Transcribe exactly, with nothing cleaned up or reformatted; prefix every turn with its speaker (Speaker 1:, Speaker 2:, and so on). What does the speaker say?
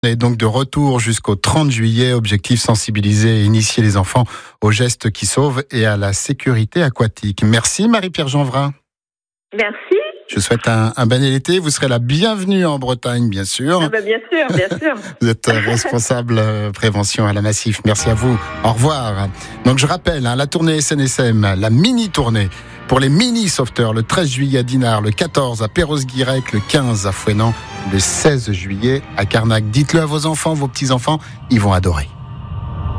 Speaker 1: Et donc de retour jusqu'au trente juillet, objectif sensibiliser et initier les enfants aux gestes qui sauvent et à la sécurité aquatique. Merci Marie-Pierre Jeanvrin.
Speaker 2: Merci.
Speaker 1: Je vous souhaite un, un bon été. Vous serez la bienvenue en Bretagne, bien sûr.
Speaker 2: Ah bah bien sûr, bien sûr.
Speaker 1: Vous êtes responsable euh, prévention à la Massif. Merci à vous. Au revoir. Donc je rappelle, hein, la tournée S N S M, la mini-tournée pour les mini-sauveteurs, le treize juillet à Dinard, le quatorze à Perros-Guirec, le quinze à Fouesnant, le seize juillet à Carnac. Dites-le à vos enfants, vos petits-enfants, ils vont adorer.